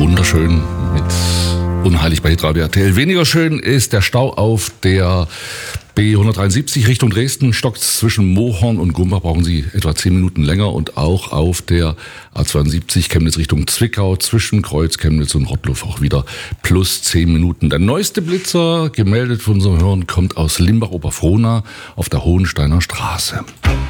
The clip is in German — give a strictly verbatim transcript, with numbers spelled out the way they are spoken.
wunderschön mit Unheilig bei Hitradio R T L. Weniger schön ist der Stau auf der B hundertdreiundsiebzig Richtung Dresden. Stockt zwischen Mohorn und Gumbach, brauchen Sie etwa zehn Minuten länger. Und auch auf der A zweiundsiebzig Chemnitz Richtung Zwickau zwischen Kreuz, Chemnitz und Rottluff auch wieder plus zehn Minuten. Der neueste Blitzer, gemeldet von unserem Hören, kommt aus Limbach-Oberfrohna auf der Hohensteiner Straße.